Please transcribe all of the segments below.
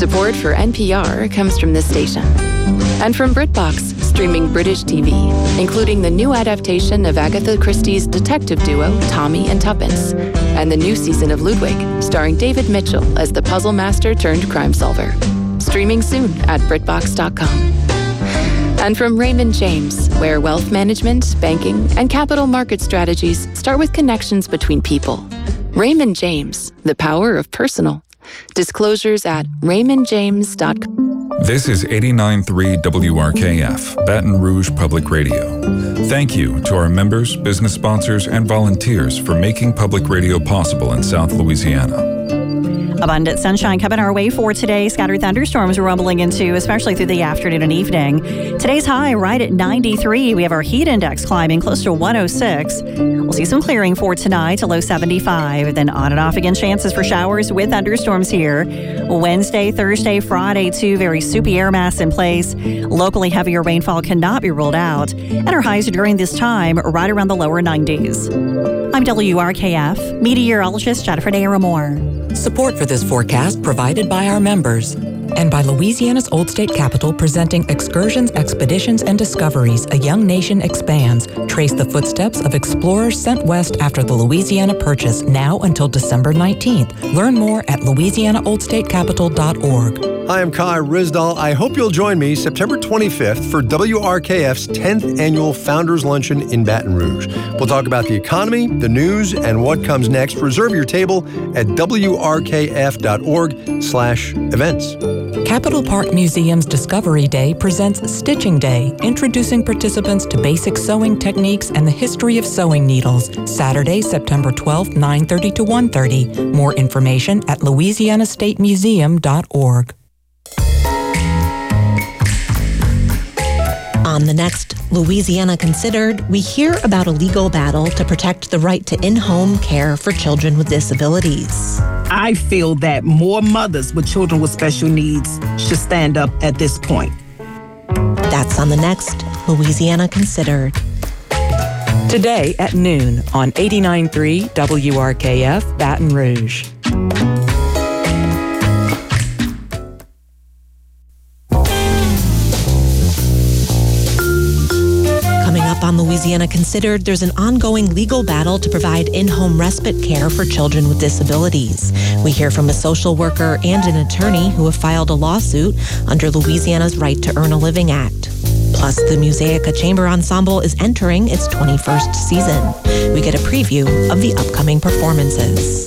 Support for NPR comes from this station. And from BritBox, streaming British TV, including the new adaptation of Agatha Christie's detective duo, Tommy and Tuppence, and the new season of Ludwig, starring David Mitchell as the puzzle master turned crime solver. Streaming soon at BritBox.com. And from Raymond James, where wealth management, banking, and capital market strategies start with connections between people. Raymond James, the power of personal. Disclosures at raymondjames.com. This is 89.3 WRKF, Baton Rouge Public Radio. Thank you to our members, business sponsors, and volunteers for making public radio possible in South Louisiana. Abundant sunshine coming our way for today. Scattered thunderstorms rumbling into, especially through the afternoon and evening. Today's high right at 93. We have our heat index climbing close to 106. We'll see some clearing for tonight, a low 75. Then on and off again, chances for showers with thunderstorms here. Wednesday, Thursday, Friday, too. Very soupy air mass in place. Locally heavier rainfall cannot be ruled out. And our highs during this time right around the lower 90s. I'm WRKF meteorologist Jennifer Naramore. Support for this forecast provided by our members and by Louisiana's Old State Capitol, presenting Excursions, Expeditions, and Discoveries, A Young Nation Expands. Trace the footsteps of explorers sent west after the Louisiana Purchase, now until December 19th. Learn more at louisianaoldstatecapital.org. Hi, I'm Kai Rizdal. I hope you'll join me September 25th for WRKF's 10th Annual Founders Luncheon in Baton Rouge. We'll talk about the economy, the news, and what comes next. Reserve your table at wrkf.org/events. Capitol Park Museum's Discovery Day presents Stitching Day, introducing participants to basic sewing techniques and the history of sewing needles. Saturday, September 12th, 9:30 to 1:30. More information at louisianastatemuseum.org. On the next Louisiana Considered, we hear about a legal battle to protect the right to in-home care for children with disabilities. I feel that more mothers with children with special needs should stand up at this point. That's on the next Louisiana Considered. Today at noon on 89.3 WRKF Baton Rouge. On Louisiana Considered, there's an ongoing legal battle to provide in-home respite care for children with disabilities. We hear from a social worker and an attorney who have filed a lawsuit under Louisiana's Right to Earn a Living Act. Plus, the Musaica Chamber Ensemble is entering its 21st season. We get a preview of the upcoming performances.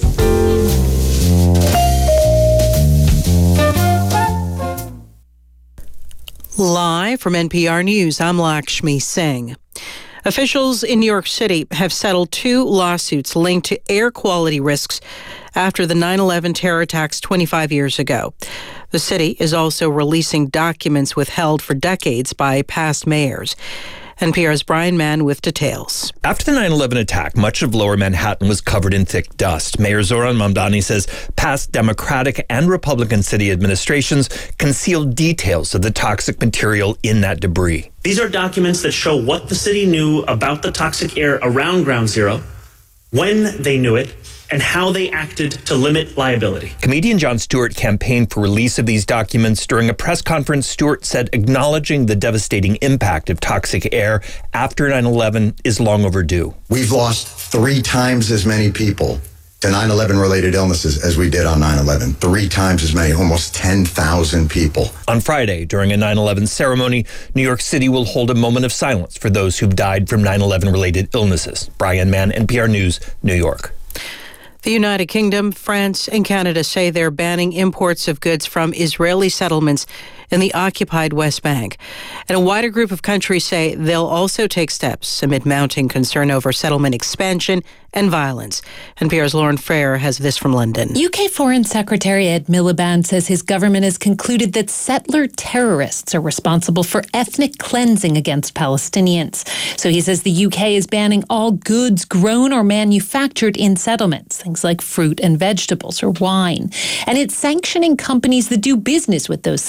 Live from NPR News, I'm Lakshmi Singh. Officials in New York City have settled 2 lawsuits linked to air quality risks after the 9/11 terror attacks 25 years ago. The city is also releasing documents withheld for decades by past mayors. NPR's Brian Mann with details. After the 9/11 attack, much of lower Manhattan was covered in thick dust. Mayor Zohran Mamdani says past Democratic and Republican city administrations concealed details of the toxic material in that debris. These are documents that show what the city knew about the toxic air around Ground Zero, when they knew it, and how they acted to limit liability. Comedian Jon Stewart campaigned for release of these documents. During a press conference, Stewart said acknowledging the devastating impact of toxic air after 9/11 is long overdue. We've lost 3 times as many people to 9/11 related illnesses as we did on 9/11. 3 times as many, almost 10,000 people. On Friday, during a 9/11 ceremony, New York City will hold a moment of silence for those who've died from 9/11 related illnesses. Brian Mann, NPR News, New York. The United Kingdom, France, and Canada say they're banning imports of goods from Israeli settlements in the occupied West Bank. And a wider group of countries say they'll also take steps amid mounting concern over settlement expansion and violence. NPR's Lauren Frere has this from London. UK Foreign Secretary Ed Miliband says his government has concluded that settler terrorists are responsible for ethnic cleansing against Palestinians. So he says the UK is banning all goods grown or manufactured in settlements, things like fruit and vegetables or wine. And it's sanctioning companies that do business with those settlements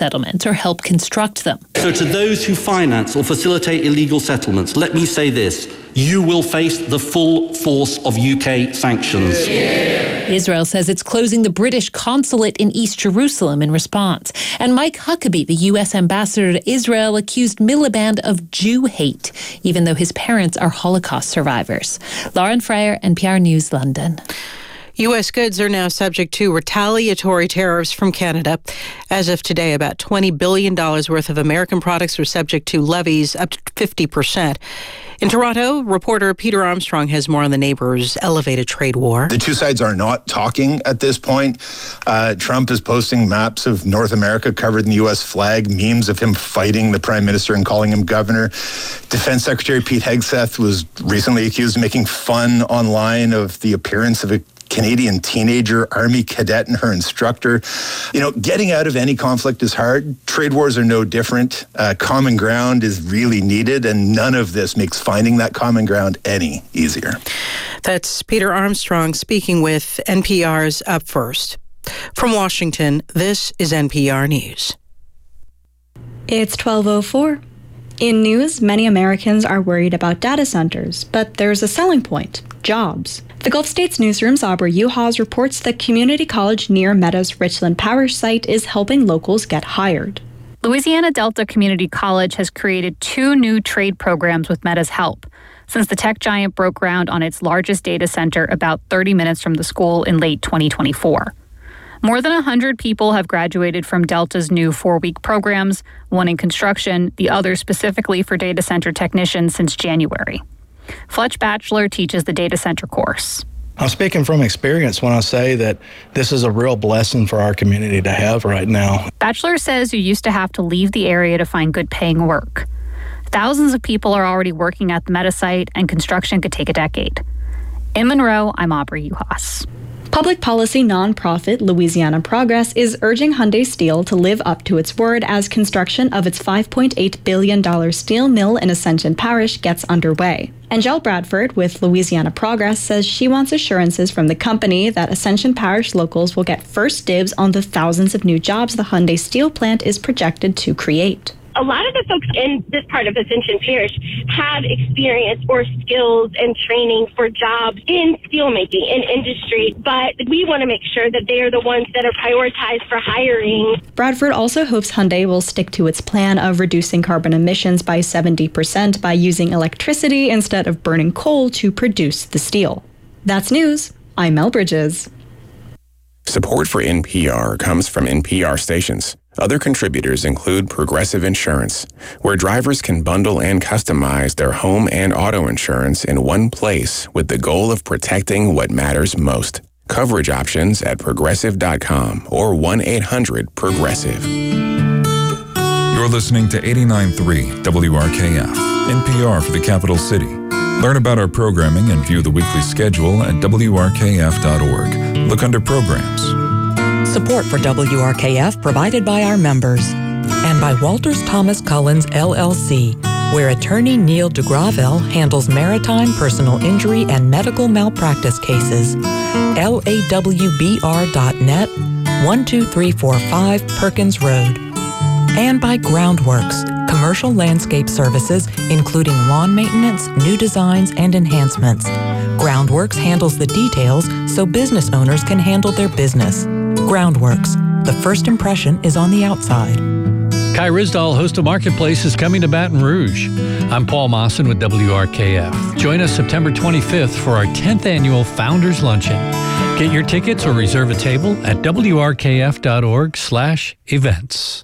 or help construct them. So to those who finance or facilitate illegal settlements, let me say this. You will face the full force of UK sanctions. Israel says it's closing the British consulate in East Jerusalem in response. And Mike Huckabee, the U.S. ambassador to Israel, accused Miliband of Jew hate, even though his parents are Holocaust survivors. Lauren Freyer, NPR News, London. U.S. goods are now subject to retaliatory tariffs from Canada. As of today, about $20 billion worth of American products are subject to levies up to 50%. In Toronto, reporter Peter Armstrong has more on the neighbors' elevated trade war. The two sides are not talking at this point. Trump is posting maps of North America covered in the U.S. flag, memes of him fighting the prime minister and calling him governor. Defense Secretary Pete Hegseth was recently accused of making fun online of the appearance of a Canadian teenager, Army cadet, and her instructor. You know, getting out of any conflict is hard. Trade wars are no different. Common ground is really needed, and none of this makes finding that common ground any easier. That's Peter Armstrong speaking with NPR's Up First. From Washington, this is NPR News. It's 12:04. In news, many Americans are worried about data centers, but there's a selling point: jobs. The Gulf States Newsroom's Aubrey Uhas reports that community college near Meta's Richland Parish site is helping locals get hired. Louisiana Delta Community College has created 2 new trade programs with Meta's help since the tech giant broke ground on its largest data center about 30 minutes from the school in late 2024. More than 100 people have graduated from Delta's new 4-week programs, one in construction, the other specifically for data center technicians since January. Fletch Batchelor teaches the data center course. I'm speaking from experience when I say that this is a real blessing for our community to have right now. Batchelor says you used to have to leave the area to find good paying work. Thousands of people are already working at the Meta site, and construction could take a decade. In Monroe, I'm Aubrey Uhas. Public policy nonprofit Louisiana Progress is urging Hyundai Steel to live up to its word as construction of its $5.8 billion steel mill in Ascension Parish gets underway. Angelle Bradford with Louisiana Progress says she wants assurances from the company that Ascension Parish locals will get first dibs on the thousands of new jobs the Hyundai Steel plant is projected to create. A lot of the folks in this part of Ascension Parish have experience or skills and training for jobs in steelmaking, in industry, but we want to make sure that they are the ones that are prioritized for hiring. Bradford also hopes Hyundai will stick to its plan of reducing carbon emissions by 70% by using electricity instead of burning coal to produce the steel. That's news. I'm Mel Bridges. Support for NPR comes from NPR stations. Other contributors include Progressive Insurance, where drivers can bundle and customize their home and auto insurance in one place with the goal of protecting what matters most. Coverage options at progressive.com or 1-800-PROGRESSIVE. You're listening to 89.3 WRKF, NPR for the capital city. Learn about our programming and view the weekly schedule at WRKF.org. Look under programs. Support for WRKF provided by our members and by Walters Thomas Collins, LLC, where attorney Neil DeGravel handles maritime personal injury and medical malpractice cases. LAWBR.net, 12345 Perkins Road. And by Groundworks, commercial landscape services, including lawn maintenance, new designs, and enhancements. Groundworks handles the details so business owners can handle their business. Groundworks, the first impression is on the outside. Kai Ryssdal, host of Marketplace, is coming to Baton Rouge. I'm Paul Mawson with WRKF. Join us September 25th for our 10th annual Founders Luncheon. Get your tickets or reserve a table at wrkf.org/events.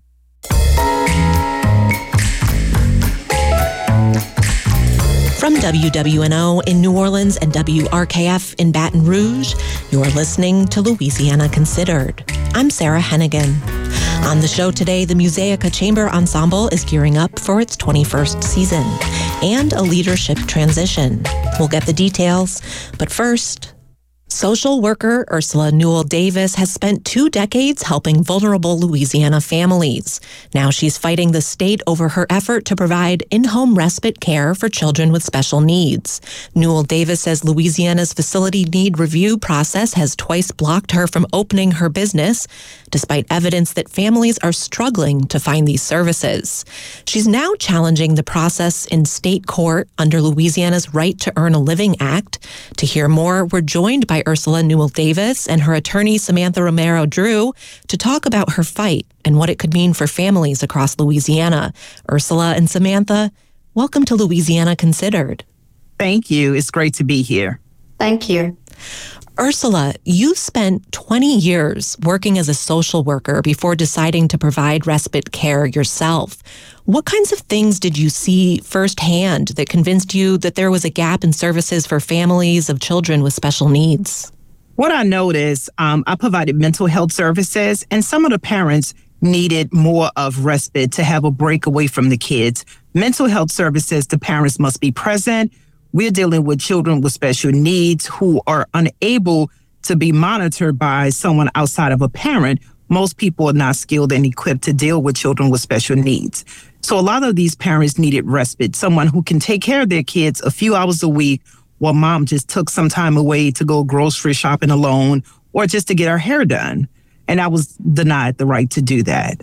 From WWNO in New Orleans and WRKF in Baton Rouge, you're listening to Louisiana Considered. I'm Sarah Hennigan. On the show today, the Musaica Chamber Ensemble is gearing up for its 21st season and a leadership transition. We'll get the details, but first, Social worker Ursula Newell Davis has spent 2 decades helping vulnerable Louisiana families. Now she's fighting the state over her effort to provide in-home respite care for children with special needs. Newell Davis says Louisiana's facility need review process has twice blocked her from opening her business, despite evidence that families are struggling to find these services. She's now challenging the process in state court under Louisiana's Right to Earn a Living Act. To hear more, we're joined by Ursula Newell Davis and her attorney Samantha Romero Drew to talk about her fight and what it could mean for families across Louisiana. Ursula and Samantha, welcome to Louisiana Considered. Thank you. It's great to be here. Thank you. Ursula, you spent 20 years working as a social worker before deciding to provide respite care yourself. What kinds of things did you see firsthand that convinced you that there was a gap in services for families of children with special needs? What I noticed, I provided mental health services, and some of the parents needed more of respite to have a break away from the kids. Mental health services, the parents must be present. We're dealing with children with special needs who are unable to be monitored by someone outside of a parent. Most people are not skilled and equipped to deal with children with special needs. So a lot of these parents needed respite, someone who can take care of their kids a few hours a week while mom just took some time away to go grocery shopping alone or just to get her hair done. And I was denied the right to do that.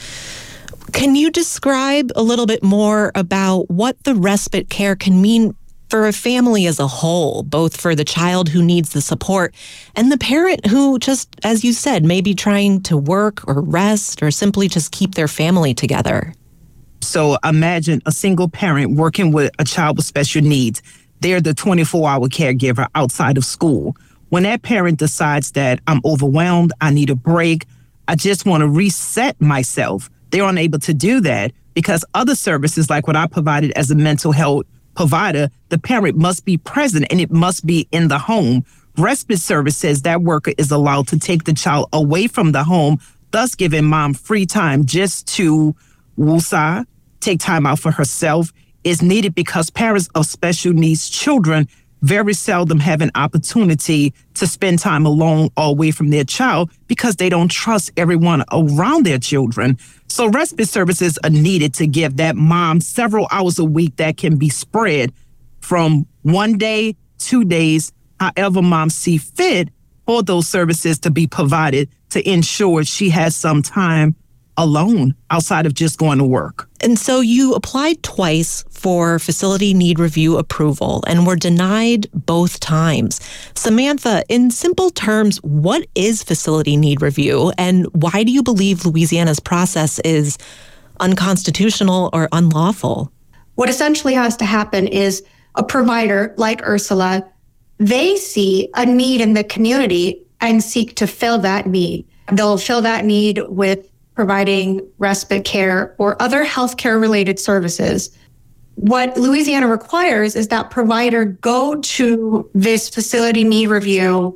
Can you describe a little bit more about what the respite care can mean for a family as a whole, both for the child who needs the support and the parent who just, as you said, may be trying to work or rest or simply just keep their family together? So imagine a single parent working with a child with special needs. They're the 24-hour caregiver outside of school. When that parent decides that I'm overwhelmed, I need a break, I just want to reset myself, they're unable to do that because other services like what I provided as a mental health provider, the parent must be present and it must be in the home. Respite services, that worker is allowed to take the child away from the home, thus giving mom free time just to woosah, take time out for herself, is needed because parents of special needs children very seldom have an opportunity to spend time alone or away from their child because they don't trust everyone around their children. So respite services are needed to give that mom several hours a week that can be spread from 1 day, 2 days, however mom see fit for those services to be provided to ensure she has some time alone outside of just going to work. And so you applied twice for facility need review approval and were denied both times. Samantha, in simple terms, what is facility need review and why do you believe Louisiana's process is unconstitutional or unlawful? What essentially has to happen is a provider like Ursula, they see a need in the community and seek to fill that need. They'll fill that need with providing respite care or other healthcare related services. What Louisiana requires is that provider go to this facility need review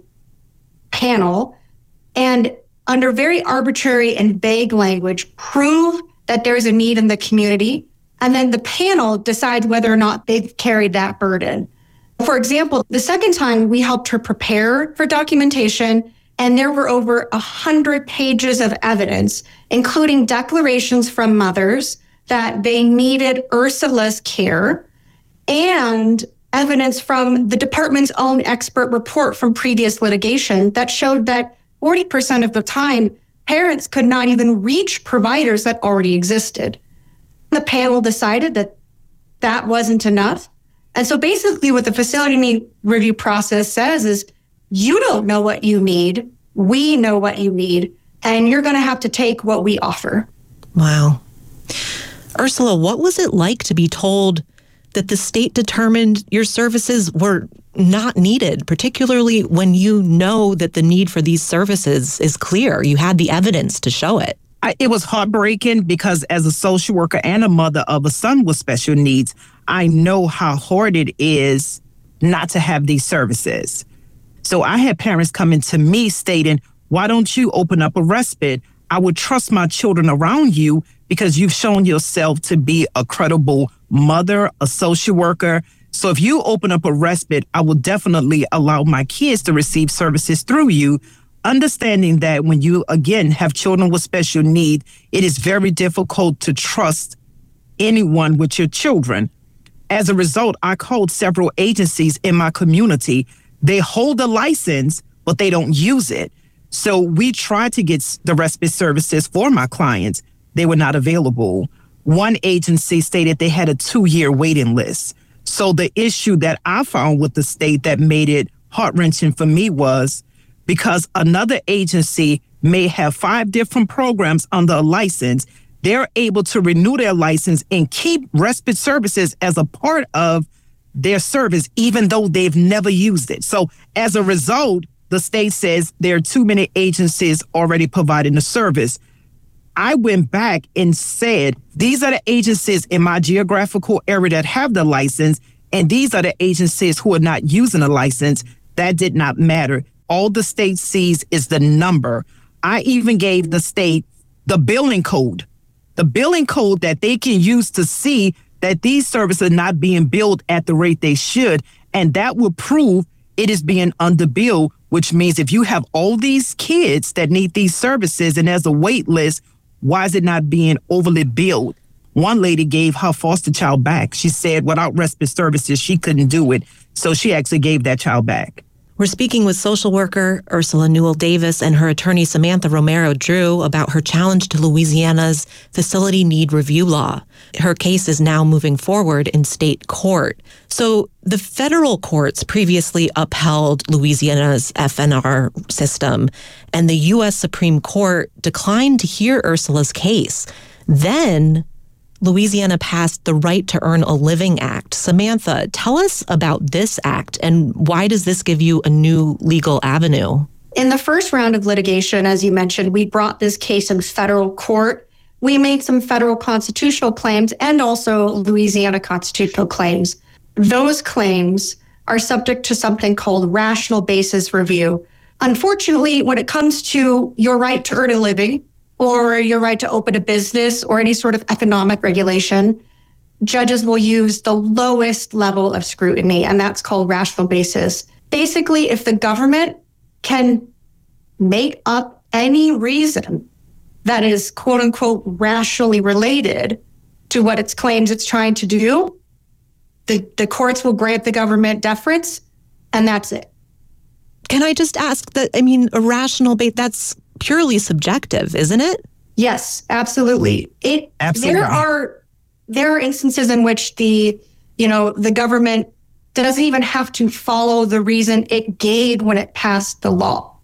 panel and under very arbitrary and vague language, prove that there's a need in the community. And then the panel decides whether or not they've carried that burden. For example, the second time we helped her prepare for documentation, and there were over 100 pages of evidence, including declarations from mothers that they needed Ursula's care and evidence from the department's own expert report from previous litigation that showed that 40% of the time, parents could not even reach providers that already existed. The panel decided that that wasn't enough. And so basically what the facility need review process says is, you don't know what you need. We know what you need. And you're going to have to take what we offer. Wow. Ursula, what was it like to be told that the state determined your services were not needed, particularly when you know that the need for these services is clear? You had the evidence to show it. It was heartbreaking because as a social worker and a mother of a son with special needs, I know how hard it is not to have these services. So I had parents coming to me stating, why don't you open up a respite? I would trust my children around you because you've shown yourself to be a credible mother, a social worker. So if you open up a respite, I will definitely allow my kids to receive services through you, understanding that when you, again, have children with special need, it is very difficult to trust anyone with your children. As a result, I called several agencies in my community. They hold a license, but they don't use it. So we tried to get the respite services for my clients. They were not available. One agency stated they had a 2-year waiting list. So the issue that I found with the state that made it heart-wrenching for me was because another agency may have 5 different programs under a license, they're able to renew their license and keep respite services as a part of their service, even though they've never used it. So as a result, the state says there are too many agencies already providing the service. I went back and said, these are the agencies in my geographical area that have the license, and these are the agencies who are not using a license. That did not matter. All the state sees is the number. I even gave the state the billing code that they can use to see that these services are not being billed at the rate they should, and that will prove it is being underbilled, which means if you have all these kids that need these services and there's a wait list, why is it not being overly billed? One lady gave her foster child back. She said without respite services, she couldn't do it, so she actually gave that child back. We're speaking with social worker Ursula Newell Davis and her attorney Samantha Romero Drew about her challenge to Louisiana's facility need review law. Her case is now moving forward in state court. So the federal courts previously upheld Louisiana's FNR system, and the U.S. Supreme Court declined to hear Ursula's case. Then Louisiana passed the Right to Earn a Living Act. Samantha, tell us about this act and why does this give you a new legal avenue? In the first round of litigation, as you mentioned, we brought this case in federal court. We made some federal constitutional claims and also Louisiana constitutional claims. Those claims are subject to something called rational basis review. Unfortunately, when it comes to your right to earn a living, or your right to open a business or any sort of economic regulation, judges will use the lowest level of scrutiny, and that's called rational basis. Basically, if the government can make up any reason that is quote unquote rationally related to what it claims it's trying to do, the courts will grant the government deference, and that's it. Can I just ask that, a rational base, that's purely subjective, isn't it? Yes, absolutely. Absolutely. There are instances in which the government doesn't even have to follow the reason it gave when it passed the law.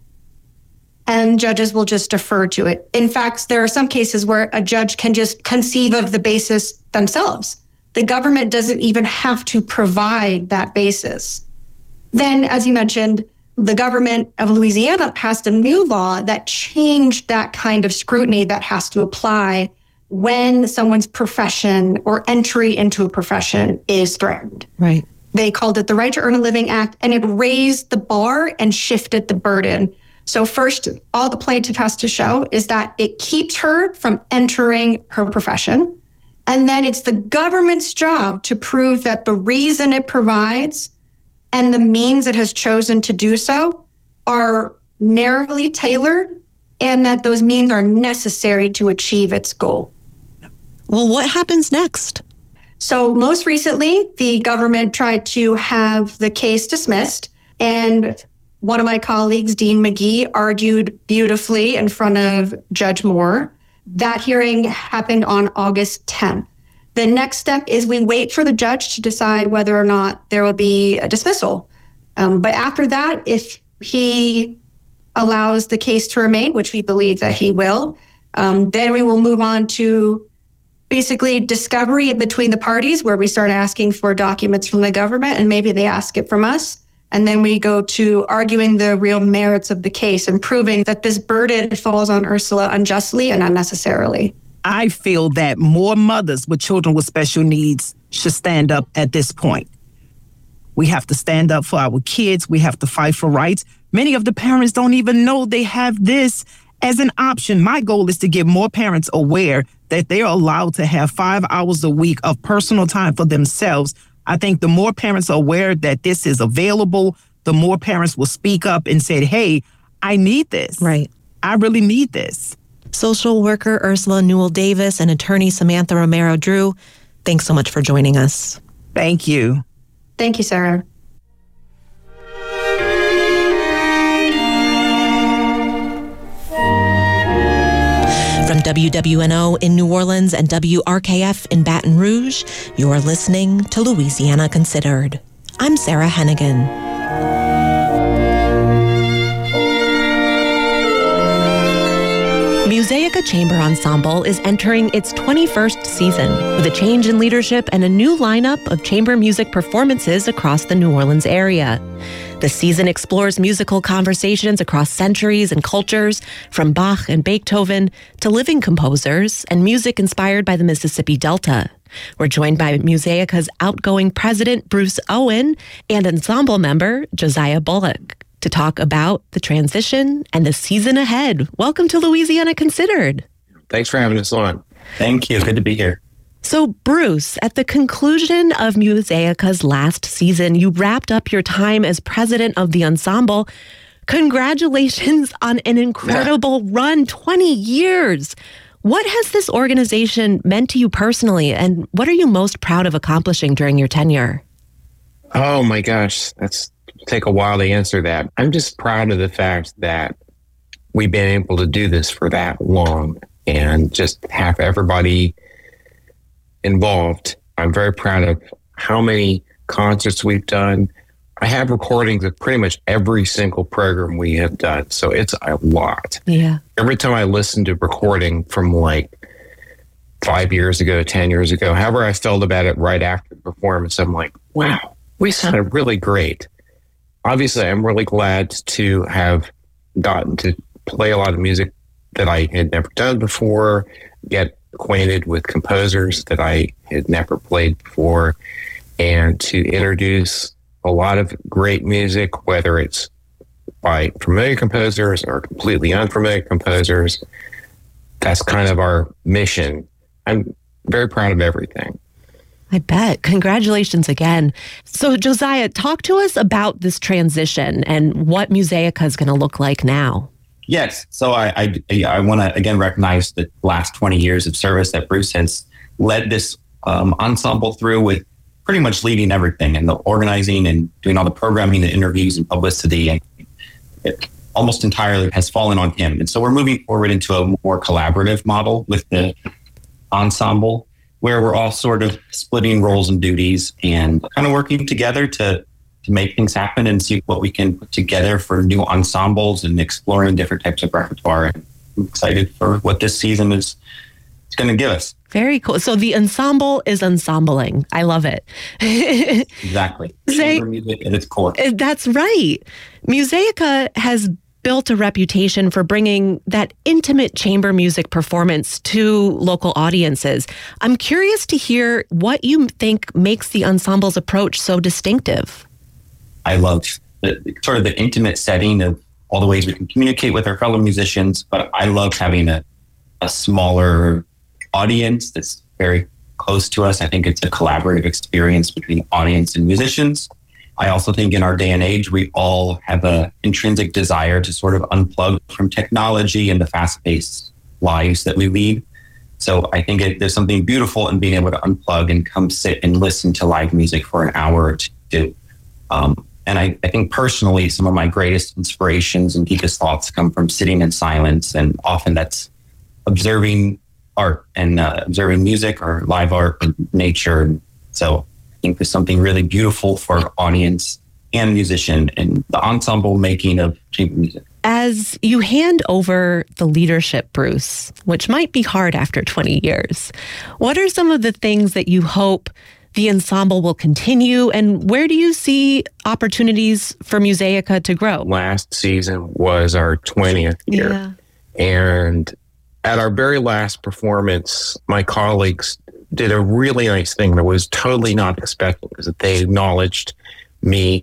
And judges will just defer to it. In fact, there are some cases where a judge can just conceive of the basis themselves. The government doesn't even have to provide that basis. Then, as you mentioned, the government of Louisiana passed a new law that changed that kind of scrutiny that has to apply when someone's profession or entry into a profession is threatened. Right. They called it the Right to Earn a Living Act, and it raised the bar and shifted the burden. So first, all the plaintiff has to show is that it keeps her from entering her profession. And then it's the government's job to prove that the reason it provides and the means it has chosen to do so are narrowly tailored and that those means are necessary to achieve its goal. Well, what happens next? So most recently, the government tried to have the case dismissed, and one of my colleagues, Dean McGee, argued beautifully in front of Judge Moore. That hearing happened on August 10th. The next step is we wait for the judge to decide whether or not there will be a dismissal. But after that, if he allows the case to remain, which we believe that he will, then we will move on to basically discovery between the parties, where we start asking for documents from the government and maybe they ask it from us. And then we go to arguing the real merits of the case and proving that this burden falls on Ursula unjustly and unnecessarily. I feel that more mothers with children with special needs should stand up at this point. We have to stand up for our kids. We have to fight for rights. Many of the parents don't even know they have this as an option. My goal is to get more parents aware that they are allowed to have 5 hours a week of personal time for themselves. I think the more parents are aware that this is available, the more parents will speak up and say, hey, I need this. Right. I really need this. Social worker Ursula Newell Davis and attorney Samantha Romero Drew, thanks so much for joining us. Thank you. Thank you, Sarah. From WWNO in New Orleans and WRKF in Baton Rouge, you are listening to Louisiana Considered. I'm Sarah Hennigan. Musaica Chamber Ensemble is entering its 21st season with a change in leadership and a new lineup of chamber music performances across the New Orleans area. The season explores musical conversations across centuries and cultures, from Bach and Beethoven to living composers and music inspired by the Mississippi Delta. We're joined by Musaica's outgoing president, Bruce Owen, and ensemble member, Josiah Bullock, to talk about the transition and the season ahead. Welcome to Louisiana Considered. Thanks for having us on. Thank you. Good to be here. So, Bruce, at the conclusion of Musaica's last season, you wrapped up your time as president of the ensemble. Congratulations on an incredible run, 20 years. What has this organization meant to you personally, and what are you most proud of accomplishing during your tenure? Oh my gosh, that's take a while to answer that. I'm just proud of the fact that we've been able to do this for that long and just have everybody involved. I'm very proud of how many concerts we've done. I have recordings of pretty much every single program we have done, so it's a lot. Yeah. Every time I listen to recording from like 5 years ago, 10 years ago, however I felt about it right after the performance, I'm like, wow, we sounded really great. Obviously, I'm really glad to have gotten to play a lot of music that I had never done before, get acquainted with composers that I had never played before, and to introduce a lot of great music, whether it's by familiar composers or completely unfamiliar composers. That's kind of our mission. I'm very proud of everything. I bet. Congratulations again. So, Josiah, talk to us about this transition and what Musaica is going to look like now. Yes. So I want to, again, recognize the last 20 years of service that Bruce has led this ensemble through, with pretty much leading everything and the organizing and doing all the programming, the interviews and publicity. And it almost entirely has fallen on him. And so we're moving forward into a more collaborative model with the ensemble, where we're all sort of splitting roles and duties and kind of working together to make things happen and see what we can put together for new ensembles and exploring different types of repertoire. And I'm excited for what this season is going to give us. Very cool. So the ensemble is ensembling. I love it. Exactly. Chamber music at its core. That's right. Musaica has built a reputation for bringing that intimate chamber music performance to local audiences. I'm curious to hear what you think makes the ensemble's approach so distinctive. I love the intimate setting of all the ways we can communicate with our fellow musicians, but I love having a smaller audience that's very close to us. I think it's a collaborative experience between audience and musicians. I also think in our day and age, we all have an intrinsic desire to sort of unplug from technology and the fast-paced lives that we lead. So I think there's something beautiful in being able to unplug and come sit and listen to live music for an hour or two. And I think personally, some of my greatest inspirations and deepest thoughts come from sitting in silence. And often that's observing art and observing music or live art and nature. So I think there's something really beautiful for audience and musician and the ensemble making of chamber music. As you hand over the leadership, Bruce, which might be hard after 20 years, what are some of the things that you hope the ensemble will continue, and where do you see opportunities for Musaica to grow? Last season was our 20th year. Yeah. And at our very last performance, my colleagues did a really nice thing that was totally not expected, because they acknowledged me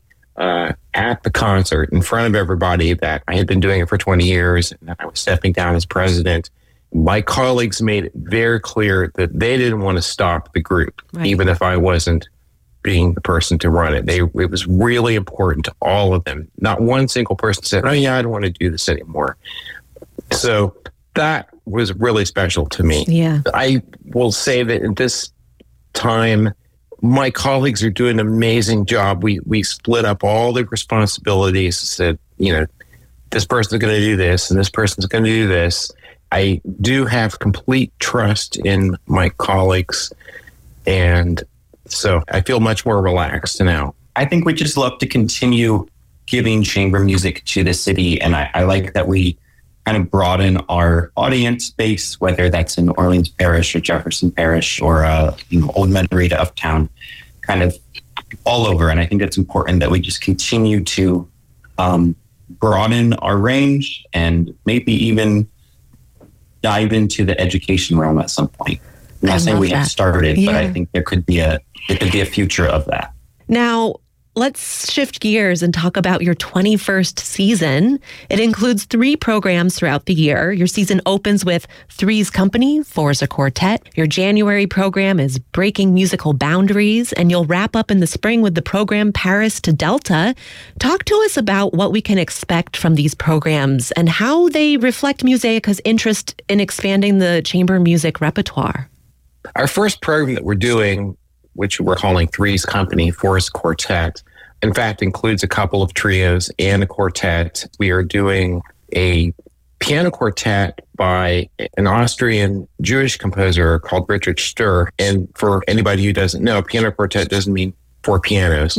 at the concert in front of everybody that I had been doing it for 20 years and that I was stepping down as president. My colleagues made it very clear that they didn't want to stop the group, right, even if I wasn't being the person to run it. It was really important to all of them. Not one single person said, "Oh yeah, I don't want to do this anymore." So that was really special to me. Yeah. I will say that at this time, my colleagues are doing an amazing job. We split up all the responsibilities, said, this person's going to do this and this person's going to do this. I do have complete trust in my colleagues, and so I feel much more relaxed now. I think we just love to continue giving chamber music to the city, and I like that we kind of broaden our audience base, whether that's in Orleans Parish or Jefferson Parish or Old Menorita Uptown, kind of all over. And I think it's important that we just continue to broaden our range and maybe even dive into the education realm at some point. I'm not saying we have started, but I think there could be a future of that. Now, let's shift gears and talk about your 21st season. It includes 3 programs throughout the year. Your season opens with Three's Company, Four's a Quartet. Your January program is Breaking Musical Boundaries, and you'll wrap up in the spring with the program Paris to Delta. Talk to us about what we can expect from these programs and how they reflect Musaica's interest in expanding the chamber music repertoire. Our first program that we're doing, which we're calling Three's Company, Four's Quartet, in fact, includes a couple of trios and a quartet. We are doing a piano quartet by an Austrian Jewish composer called Richard Sturr. And for anybody who doesn't know, piano quartet doesn't mean 4 pianos.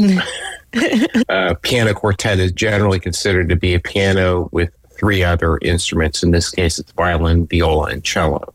Piano quartet is generally considered to be a piano with 3 other instruments. In this case, it's violin, viola, and cello.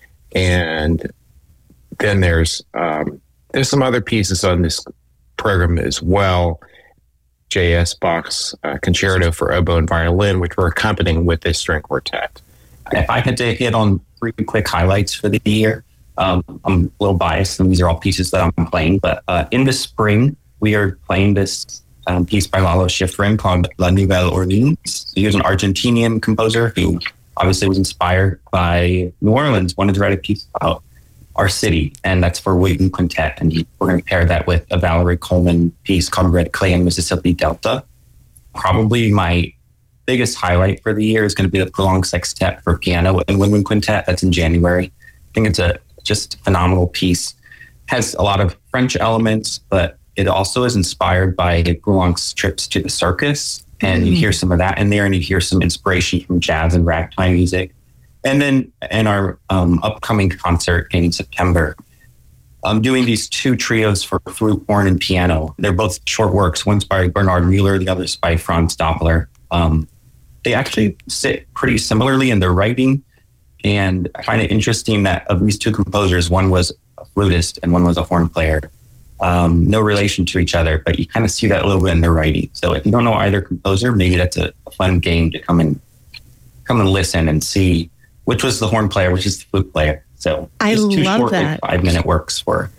And then there's some other pieces on this program as well. J.S. Bach's Concerto for Oboe and Violin, which we're accompanying with this string quartet. If I had to hit on 3 quick highlights for the year, I'm a little biased, and these are all pieces that I'm playing. But in the spring, we are playing this piece by Lalo Schifrin called La Nouvelle Orleans. He was an Argentinian composer who obviously was inspired by New Orleans, wanted to write a piece about our city, and that's for William Quintet. And we're going to pair that with a Valerie Coleman piece called Red Clay and Mississippi Delta. Probably my biggest highlight for the year is going to be the Prolonged Sextet for piano and woodwind quintet. That's in January. I think it's just a phenomenal piece. Has a lot of French elements, but it also is inspired by Prolonged's trips to the circus. And you hear some of that in there, and you hear some inspiration from jazz and ragtime music. And then in our upcoming concert in September, I'm doing these 2 trios for flute, horn, and piano. They're both short works. One's by Bernard Mueller, the other's by Franz Doppler. They actually sit pretty similarly in their writing. And I find it interesting that of these 2 composers, one was a flutist and one was a horn player. No relation to each other, but you kind of see that a little bit in their writing. So if you don't know either composer, maybe that's a fun game to come and listen and see which was the horn player, which is the flute player. So I just 2 love short, that. 5-minute works for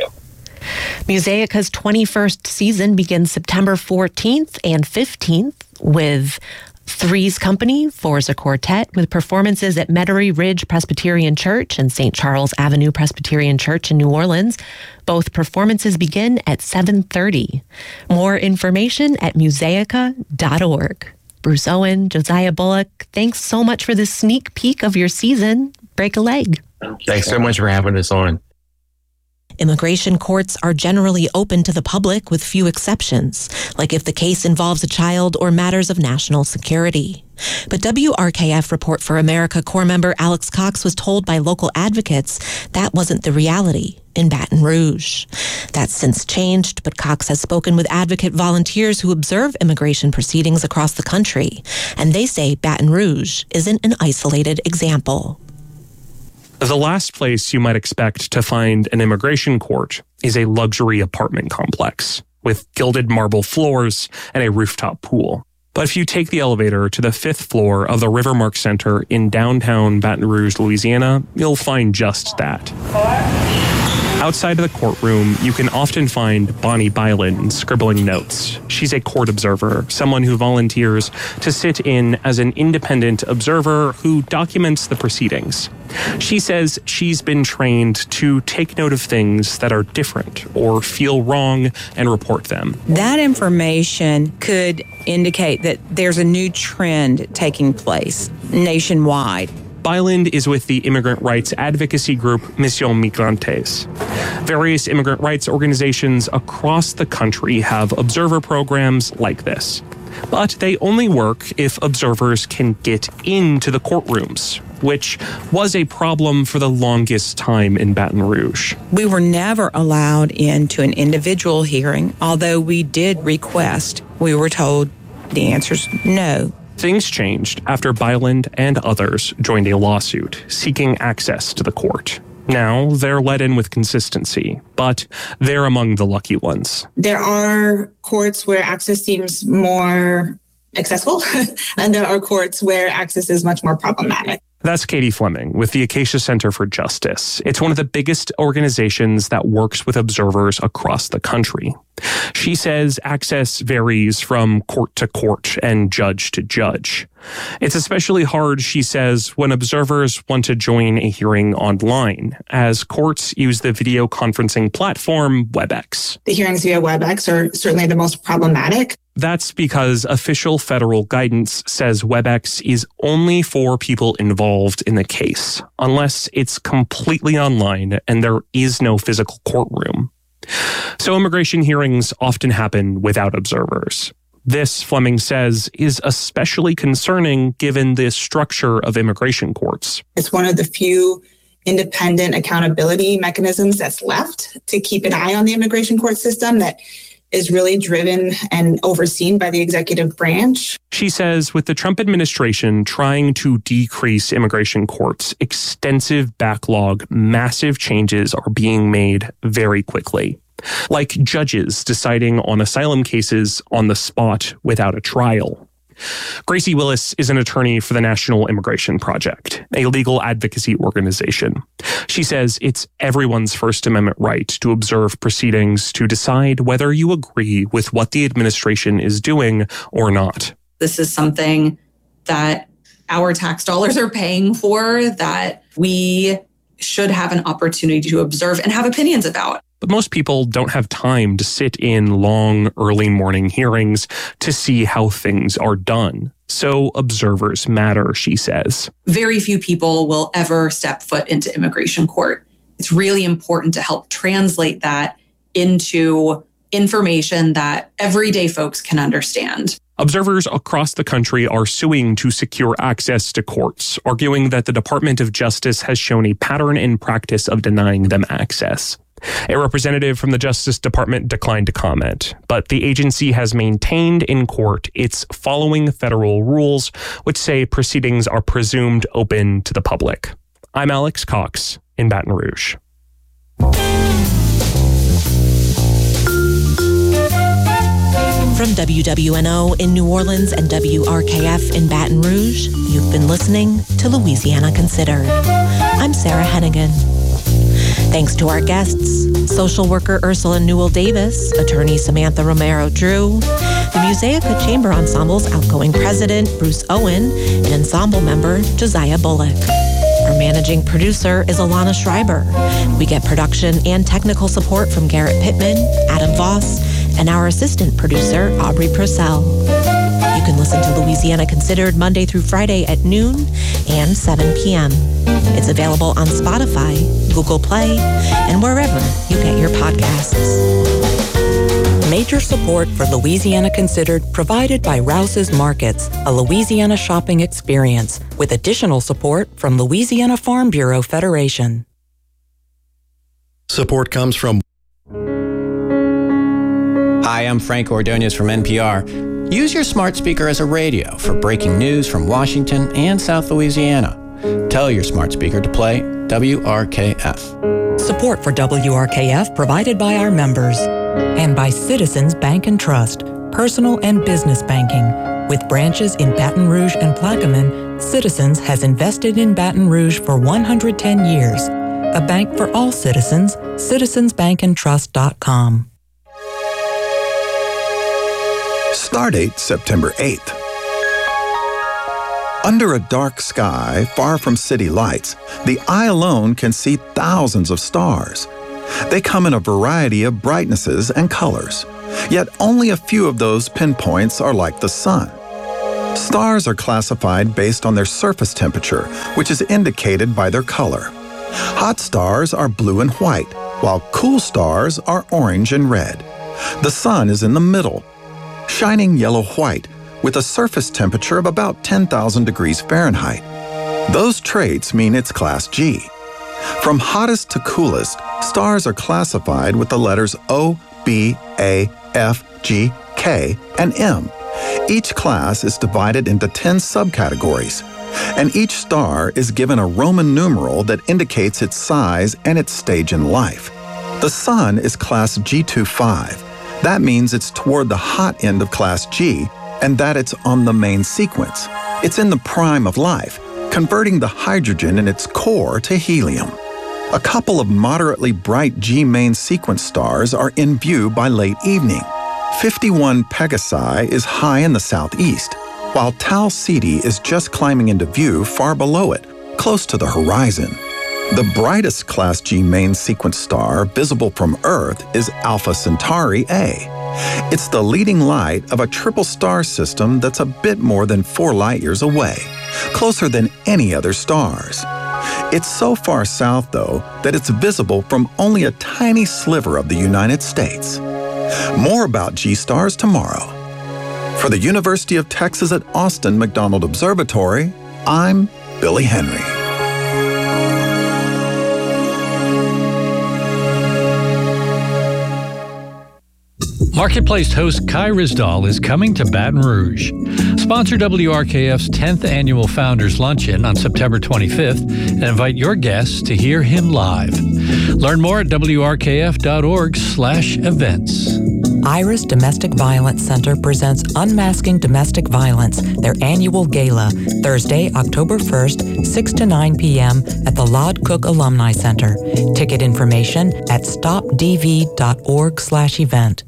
Musaica's 21st season begins September 14th and 15th with Three's Company, Four's a Quartet, with performances at Metairie Ridge Presbyterian Church and St. Charles Avenue Presbyterian Church in New Orleans. Both performances begin at 7:30. More information at musaica.org. Bruce Owen, Josiah Bullock, thanks so much for this sneak peek of your season. Break a leg. Thanks so much for having us on. Immigration courts are generally open to the public with few exceptions, like if the case involves a child or matters of national security. But WRKF Report for America Corps member Alex Cox was told by local advocates that wasn't the reality in Baton Rouge. That's since changed, but Cox has spoken with advocate volunteers who observe immigration proceedings across the country, and they say Baton Rouge isn't an isolated example. The last place you might expect to find an immigration court is a luxury apartment complex with gilded marble floors and a rooftop pool. But if you take the elevator to the 5th floor of the Rivermark Center in downtown Baton Rouge, Louisiana, you'll find just that. Outside of the courtroom, you can often find Bonnie Byland scribbling notes. She's a court observer, someone who volunteers to sit in as an independent observer who documents the proceedings. She says she's been trained to take note of things that are different or feel wrong and report them. That information could indicate that there's a new trend taking place nationwide. Byland is with the immigrant rights advocacy group Mission Migrantes. Various immigrant rights organizations across the country have observer programs like this. But they only work if observers can get into the courtrooms, which was a problem for the longest time in Baton Rouge. We were never allowed into an individual hearing, although we did request. We were told the answer's no. Things changed after Byland and others joined a lawsuit seeking access to the court. Now they're let in with consistency, but they're among the lucky ones. There are courts where access seems more accessible, and there are courts where access is much more problematic. That's Katie Fleming with the Acacia Center for Justice. It's one of the biggest organizations that works with observers across the country. She says access varies from court to court and judge to judge. It's especially hard, she says, when observers want to join a hearing online, as courts use the video conferencing platform WebEx. The hearings via WebEx are certainly the most problematic. That's because official federal guidance says WebEx is only for people involved in the case, unless it's completely online and there is no physical courtroom. So immigration hearings often happen without observers. This, Fleming says, is especially concerning given the structure of immigration courts. It's one of the few independent accountability mechanisms that's left to keep an eye on the immigration court system that is really driven and overseen by the executive branch. She says with the Trump administration trying to decrease immigration courts' extensive backlog, massive changes are being made very quickly. Like judges deciding on asylum cases on the spot without a trial. Gracie Willis is an attorney for the National Immigration Project, a legal advocacy organization. She says it's everyone's First Amendment right to observe proceedings to decide whether you agree with what the administration is doing or not. This is something that our tax dollars are paying for, that we should have an opportunity to observe and have opinions about. But most people don't have time to sit in long, early morning hearings to see how things are done. So observers matter, she says. Very few people will ever step foot into immigration court. It's really important to help translate that into information that everyday folks can understand. Observers across the country are suing to secure access to courts, arguing that the Department of Justice has shown a pattern in practice of denying them access. A representative from the Justice Department declined to comment, but the agency has maintained in court it's following federal rules, which say proceedings are presumed open to the public. I'm Alex Cox in Baton Rouge. From WWNO in New Orleans and WRKF in Baton Rouge, you've been listening to Louisiana Considered. I'm Sarah Hennigan. Thanks to our guests, social worker Ursula Newell Davis, attorney Samantha Romero Drew, the Musaica Chamber Ensemble's outgoing president, Bruce Owen, and ensemble member, Josiah Bullock. Our managing producer is Alana Schreiber. We get production and technical support from Garrett Pittman, Adam Voss, and our assistant producer, Aubrey Purcell. You can listen to Louisiana Considered Monday through Friday at noon and 7 p.m. It's available on Spotify, Google Play, and wherever you get your podcasts. Major support for Louisiana Considered provided by Rouse's Markets, a Louisiana shopping experience, with additional support from Louisiana Farm Bureau Federation. Support comes from... Hi, I'm Frank Ordonez from NPR. Use your smart speaker as a radio for breaking news from Washington and South Louisiana. Tell your smart speaker to play WRKF. Support for WRKF provided by our members and by Citizens Bank and Trust, personal and business banking. With branches in Baton Rouge and Plaquemine, Citizens has invested in Baton Rouge for 110 years. a bank for all citizens, citizensbankandtrust.com. Stardate September 8th. Under a dark sky, far from city lights, the eye alone can see thousands of stars. They come in a variety of brightnesses and colors, yet only a few of those pinpoints are like the sun. Stars are classified based on their surface temperature, which is indicated by their color. Hot stars are blue and white, while cool stars are orange and red. The sun is in the middle, shining yellow-white, with a surface temperature of about 10,000 degrees Fahrenheit. Those traits mean it's class G. From hottest to coolest, stars are classified with the letters O, B, A, F, G, K, and M. Each class is divided into 10 subcategories, and each star is given a Roman numeral that indicates its size and its stage in life. The Sun is class G25. That means it's toward the hot end of class G, and that it's on the main sequence. It's in the prime of life, converting the hydrogen in its core to helium. A couple of moderately bright G main sequence stars are in view by late evening. 51 Pegasi is high in the southeast, while Tau Ceti is just climbing into view far below it, close to the horizon. The brightest class G main sequence star visible from Earth is Alpha Centauri A. It's the leading light of a triple star system that's a bit more than 4 light-years away, closer than any other stars. It's so far south, though, that it's visible from only a tiny sliver of the United States. More about G-stars tomorrow. For the University of Texas at Austin McDonald Observatory, I'm Billy Henry. Marketplace host Kai Ryssdal is coming to Baton Rouge. Sponsor WRKF's 10th annual Founders Luncheon on September 25th and invite your guests to hear him live. Learn more at wrkf.org/events. Iris Domestic Violence Center presents Unmasking Domestic Violence, their annual gala, Thursday, October 1st, 6 to 9 p.m. at the Lod Cook Alumni Center. Ticket information at stopdv.org/event.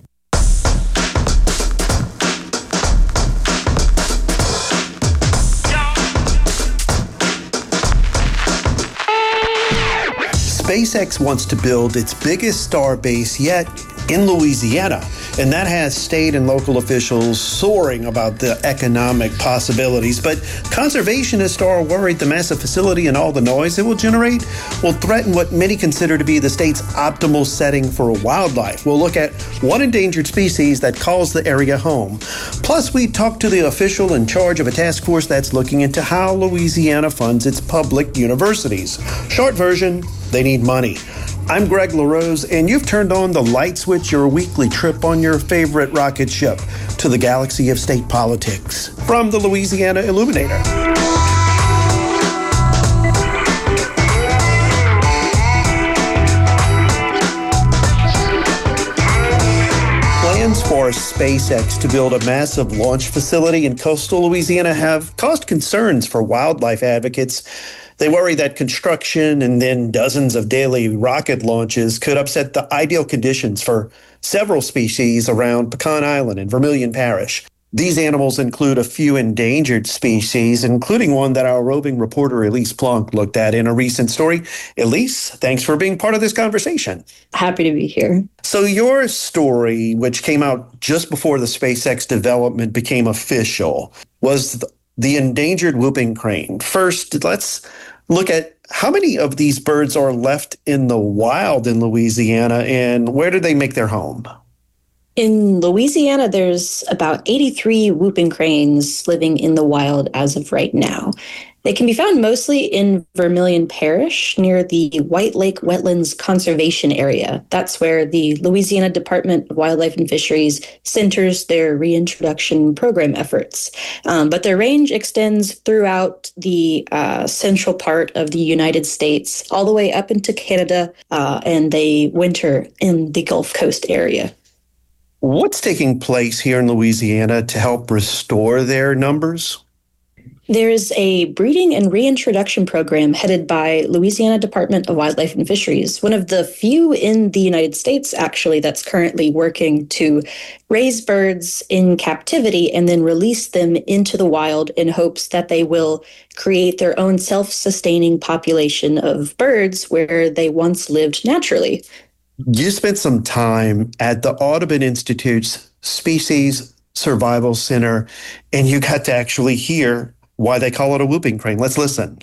SpaceX wants to build its biggest star base yet in Louisiana, and that has state and local officials soaring about the economic possibilities. But conservationists are worried the massive facility and all the noise it will generate will threaten what many consider to be the state's optimal setting for wildlife. We'll look at one endangered species that calls the area home. Plus, we talk to the official in charge of a task force that's looking into how Louisiana funds its public universities. Short version, they need money. I'm Greg LaRose, and you've turned on the light switch, your weekly trip on your favorite rocket ship to the galaxy of state politics. From the Louisiana Illuminator. Plans for SpaceX to build a massive launch facility in coastal Louisiana have caused concerns for wildlife advocates. They worry that construction and then dozens of daily rocket launches could upset the ideal conditions for several species around Pecan Island and Vermilion Parish. These animals include a few endangered species, including one that our roving reporter Elise Plonk looked at in a recent story. Elise, thanks for being part of this conversation. Happy to be here. So your story, which came out just before the SpaceX development became official, was the endangered whooping crane. First, let's look at how many of these birds are left in the wild in Louisiana, and where do they make their home? In Louisiana, there's about 83 whooping cranes living in the wild as of right now. They can be found mostly in Vermilion Parish near the White Lake Wetlands Conservation Area. That's where the Louisiana Department of Wildlife and Fisheries centers their reintroduction program efforts. But their range extends throughout the central part of the United States, all the way up into Canada, and they winter in the Gulf Coast area. What's taking place here in Louisiana to help restore their numbers? There's a breeding and reintroduction program headed by Louisiana Department of Wildlife and Fisheries, one of the few in the United States, actually, that's currently working to raise birds in captivity and then release them into the wild in hopes that they will create their own self-sustaining population of birds where they once lived naturally. You spent some time at the Audubon Institute's Species Survival Center, and you got to actually hear why they call it a whooping crane. Let's listen.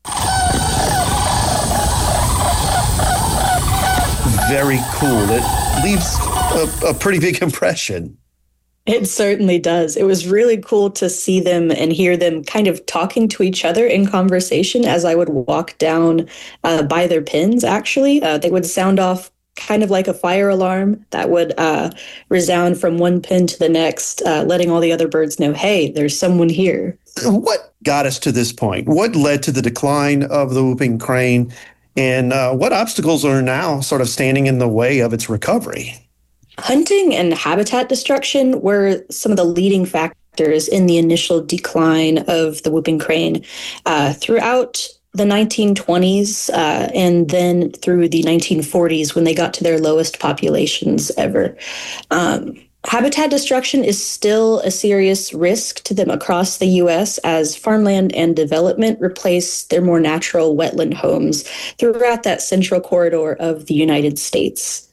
Very cool. It leaves a pretty big impression. It certainly does. It was really cool to see them and hear them kind of talking to each other in conversation as I would walk down by their pens, actually. They would sound off kind of like a fire alarm that would resound from one pen to the next, letting all the other birds know, hey, there's someone here. What got us to this point? What led to the decline of the whooping crane? And what obstacles are now sort of standing in the way of its recovery? Hunting and habitat destruction were some of the leading factors in the initial decline of the whooping crane. Throughout the 1920s and then through the 1940s when they got to their lowest populations ever. Habitat destruction is still a serious risk to them across the U.S. as farmland and development replace their more natural wetland homes throughout that central corridor of the United States.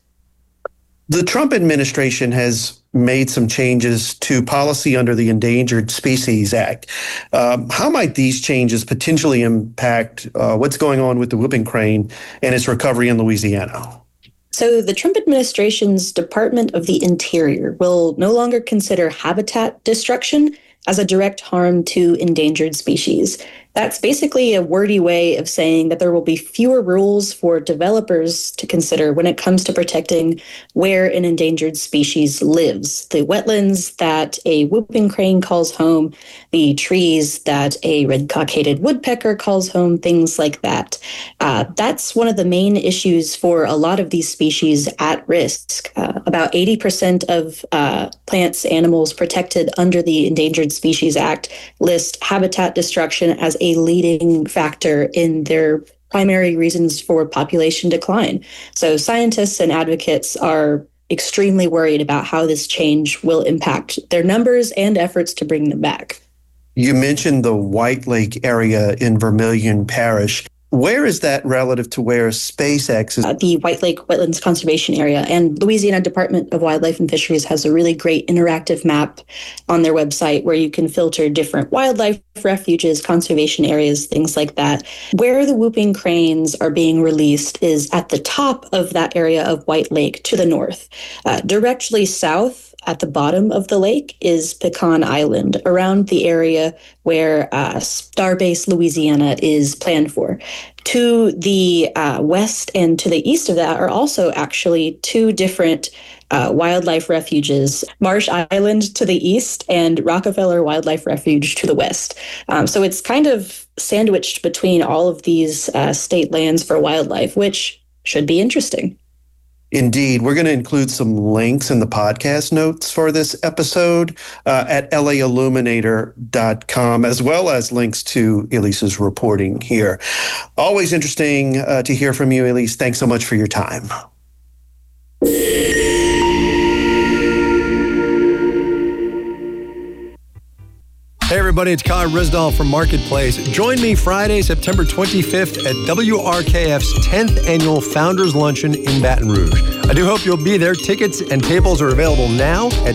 The Trump administration has made some changes to policy under the Endangered Species Act. How might these changes potentially impact what's going on with the whooping crane and its recovery in Louisiana? So the Trump administration's Department of the Interior will no longer consider habitat destruction as a direct harm to endangered species. That's basically a wordy way of saying that there will be fewer rules for developers to consider when it comes to protecting where an endangered species lives. The wetlands that a whooping crane calls home, the trees that a red-cockaded woodpecker calls home, things like that. That's one of the main issues for a lot of these species at risk. About 80% of plants, animals protected under the Endangered Species Act list habitat destruction as a leading factor in their primary reasons for population decline. So scientists and advocates are extremely worried about how this change will impact their numbers and efforts to bring them back. You mentioned the White Lake area in Vermilion Parish. Where is that relative to where SpaceX is? The White Lake Wetlands Conservation Area, and Louisiana Department of Wildlife and Fisheries has a really great interactive map on their website where you can filter different wildlife refuges, conservation areas, things like that. Where the whooping cranes are being released is at the top of that area of White Lake to the north. Directly south at the bottom of the lake is Pecan Island, around the area where Starbase Louisiana is planned for. To the west and to the east of that are also actually two different wildlife refuges, Marsh Island to the east and Rockefeller Wildlife Refuge to the west. So it's kind of sandwiched between all of these state lands for wildlife, which should be interesting. Indeed. We're going to include some links in the podcast notes for this episode at lailluminator.com, as well as links to Elise's reporting here. Always interesting to hear from you, Elise. Thanks so much for your time. Hey everybody, it's Kai Risdall from Marketplace. Join me Friday, September 25th at WRKF's 10th Annual Founders Luncheon in Baton Rouge. I do hope you'll be there. Tickets and tables are available now at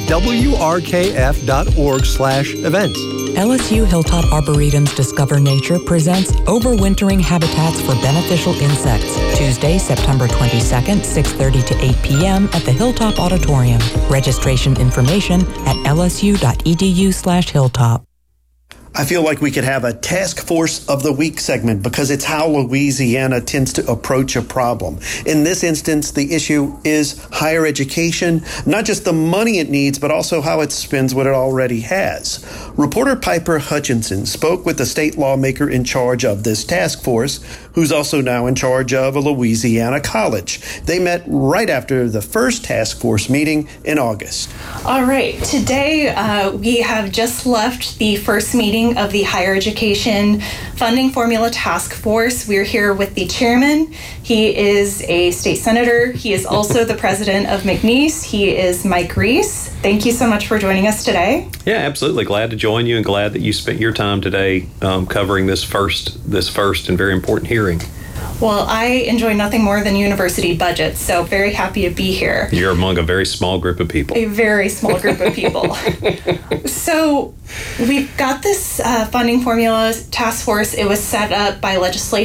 wrkf.org/events. LSU Hilltop Arboretum's Discover Nature presents Overwintering Habitats for Beneficial Insects, Tuesday, September 22nd, 6:30 to 8 p.m. at the Hilltop Auditorium. Registration information at lsu.edu/hilltop. I feel like we could have a Task Force of the Week segment because it's how Louisiana tends to approach a problem. In this instance, the issue is higher education, not just the money it needs, but also how it spends what it already has. Reporter Piper Hutchinson spoke with the state lawmaker in charge of this task force, who's also now in charge of a Louisiana college. They met right after the first task force meeting in August. All right. Today, we have just left the first meeting meeting of the Higher Education Funding Formula Task Force. We're here with the chairman. He is a state senator. He is also the president of McNeese. He is Mike Reese. Thank you so much for joining us today. Yeah, absolutely. Glad to join you and glad that you spent your time today covering this first and very important hearing. Well, I enjoy nothing more than university budgets, so very happy to be here. You're among a very small group of people. A very small group of people. So we've got this funding formula task force. It was set up by legislation